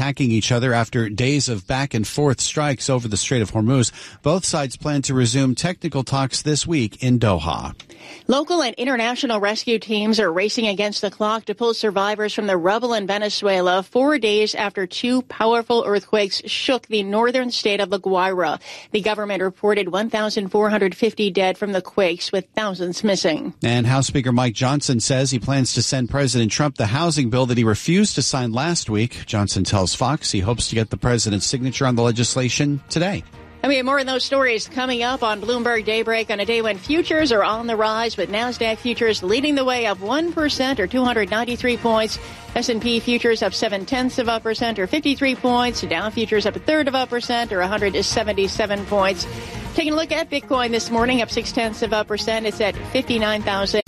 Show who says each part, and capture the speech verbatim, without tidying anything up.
Speaker 1: attacking each other after days of back and forth strikes over the Strait of Hormuz. Both sides plan to resume technical talks this week in Doha.
Speaker 2: Local and international rescue teams are racing against the clock to pull survivors from the rubble in Venezuela four days after two powerful earthquakes shook the northern state of La Guaira. The government reported one thousand four hundred fifty dead from the quakes, with thousands missing.
Speaker 1: And House Speaker Mike Johnson says he plans to send President Trump the housing bill that he refused to sign last week. Johnson tells Fox he hopes to get the president's signature on the legislation today.
Speaker 2: And we have more of those stories coming up on Bloomberg Daybreak on a day when futures are on the rise, with NASDAQ futures leading the way up one percent or two hundred ninety-three points. S and P futures up seven-tenths of a percent or fifty-three points. Dow futures up a third of a percent or one hundred seventy-seven points. Taking a look at Bitcoin this morning, up six-tenths of a percent. It's at fifty-nine thousand.